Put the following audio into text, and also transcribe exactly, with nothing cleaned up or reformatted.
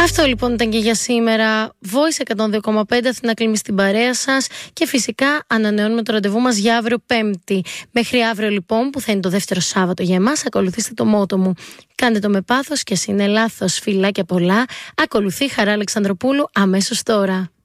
Αυτό λοιπόν ήταν και για σήμερα. Voice εκατόν δύο κόμμα πέντε, Αθηνά Κλίμη στην παρέα σας. Και φυσικά ανανεώνουμε το ραντεβού μας για αύριο Πέμπτη. Μέχρι αύριο λοιπόν, που θα είναι το δεύτερο Σάββατο για εμάς, ακολουθήστε το μότο μου. Κάντε το με πάθος και ας είναι λάθος. Φιλάκια πολλά. Ακολουθεί Χαρά Αλεξανδροπούλου αμέσως τώρα.